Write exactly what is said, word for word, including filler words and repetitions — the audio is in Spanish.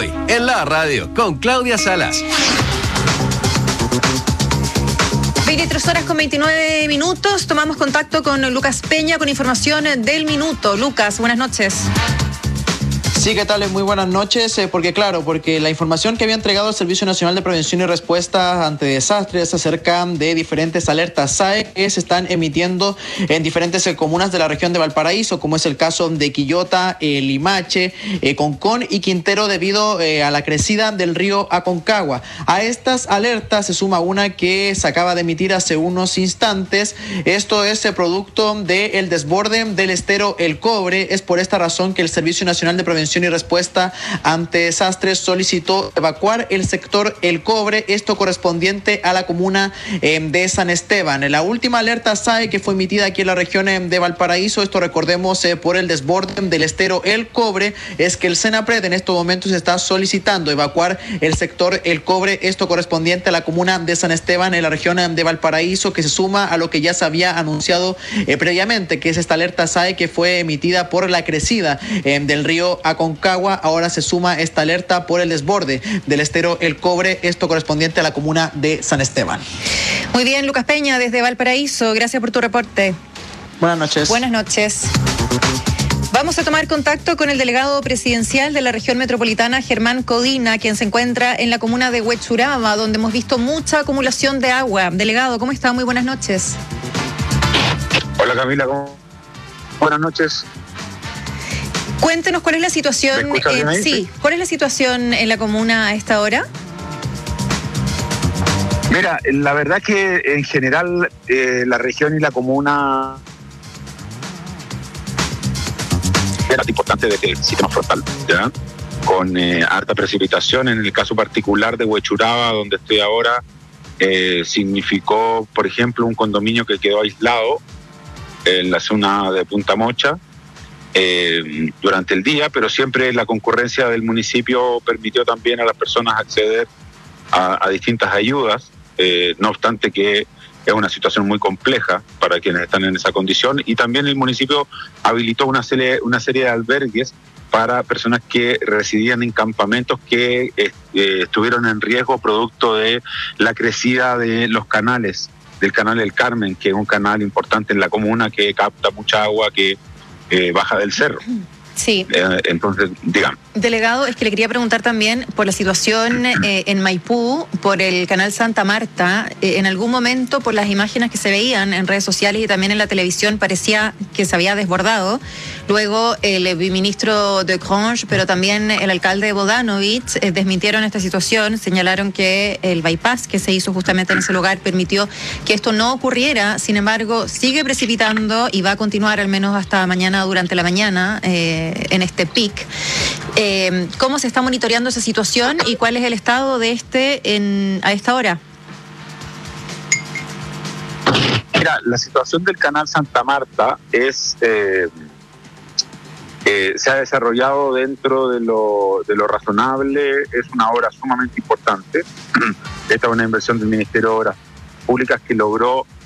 Hoy, en la radio, con Claudia Salas. veintitrés horas con veintinueve minutos. Tomamos contacto con Lucas Peña con información del minuto. Lucas, buenas noches. Sí, ¿qué tal? Muy buenas noches, eh, porque claro, porque la información que había entregado el Servicio Nacional de Prevención y Respuesta ante Desastres acerca de diferentes alertas S A E que se están emitiendo en diferentes eh, comunas de la región de Valparaíso, como es el caso de Quillota, eh, Limache, eh, Concón y Quintero, debido eh, a la crecida del río Aconcagua. A estas alertas se suma una que se acaba de emitir hace unos instantes. Esto es el producto del desborde del estero El Cobre. Es por esta razón que el Servicio Nacional de Prevención y Respuesta ante Desastres solicitó evacuar el sector El Cobre, esto correspondiente a la comuna eh, de San Esteban. La última alerta S A E que fue emitida aquí en la región eh, de Valparaíso, esto recordemos eh, por el desborde del estero El Cobre, es que el SENAPRED en estos momentos está solicitando evacuar el sector El Cobre, esto correspondiente a la comuna de San Esteban en la región eh, de Valparaíso, que se suma a lo que ya se había anunciado eh, previamente, que es esta alerta S A E que fue emitida por la crecida eh, del río Aconcagua. Concagua, ahora se suma esta alerta por el desborde del estero El Cobre, esto correspondiente a la comuna de San Esteban. Muy bien, Lucas Peña, desde Valparaíso, gracias por tu reporte. Buenas noches. Buenas noches. Vamos a tomar contacto con el delegado presidencial de la región metropolitana, Germán Codina, quien se encuentra en la comuna de Huechuraba, donde hemos visto mucha acumulación de agua. Delegado, ¿cómo está? Muy buenas noches. Hola Camila, ¿cómo? Buenas noches. Cuéntenos cuál es la situación. Eh, sí, ¿cuál es la situación en la comuna a esta hora? Mira, la verdad que en general eh, la región y la comuna era importante desde el sistema frontal, ¿ya? Con eh, harta precipitación. En el caso particular de Huechuraba, donde estoy ahora, eh, significó, por ejemplo, un condominio que quedó aislado en la zona de Punta Mocha Eh, durante el día, pero siempre la concurrencia del municipio permitió también a las personas acceder a, a distintas ayudas, eh, no obstante que es una situación muy compleja para quienes están en esa condición, y también el municipio habilitó una serie, una serie de albergues para personas que residían en campamentos que eh, estuvieron en riesgo producto de la crecida de los canales, del canal El Carmen, que es un canal importante en la comuna que capta mucha agua que Eh, baja del cerro. Sí. Eh, entonces, digamos. Delegado, es que le quería preguntar también por la situación eh, en Maipú, por el canal Santa Marta. Eh, en algún momento, por las imágenes que se veían en redes sociales y también en la televisión, parecía que se había desbordado. Luego, el ministro de Grange, pero también el alcalde Bodanovich, eh, desmintieron esta situación, señalaron que el bypass que se hizo justamente en ese lugar permitió que esto no ocurriera. Sin embargo, sigue precipitando y va a continuar al menos hasta mañana, durante la mañana, eh, en este pic. Eh, ¿Cómo se está monitoreando esa situación y cuál es el estado de este en, a esta hora? Mira, la situación del canal Santa Marta es eh, eh, se ha desarrollado dentro de lo, de lo razonable, es una obra sumamente importante. Esta es una inversión del Ministerio de Obras Públicas que logró